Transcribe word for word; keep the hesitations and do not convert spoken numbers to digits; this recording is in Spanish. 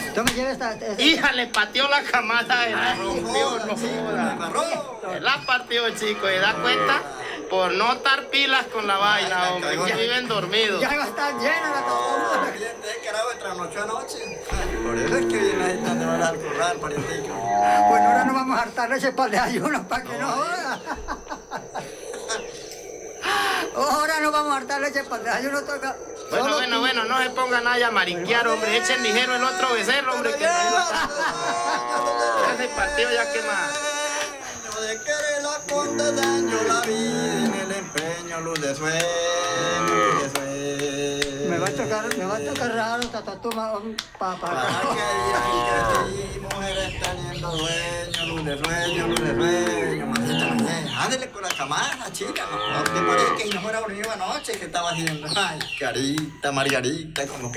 Tú me lleves esta... esta- Hija, le pateó la camada y la rompió, no joda. La partió, chico, y da cuenta por no estar pilas con la vaina, hombre, que viven dormidos. Ya va a estar llena la tocona. Pariente, carajo, trasnochó anoche. Por eso es que viene ahí donde van a currar, parientico. Bueno, ahora no vamos a hartar leche para el desayuno, para que no joda. Ahora no vamos a hartar leche para el desayuno, toca... Bueno, solo bueno, tú. bueno, no se pongan ahí a mariquear, hombre, echen ligero el otro becerro, hombre, que no ya se partió, ya que más. De querer la conde daño la vida en el empeño, luz de sueño, luz de sueño. Me va a tocar, me va a tocar raro, tatatuma, papá. Para que digan que mujeres teniendo dueño, luz de sueño, luz de sueño, mamita, mamita. Ándele con la camada, chica, no te parece que no fuera dormido anoche, que estaba haciendo. Ay, carita, Margarita, como que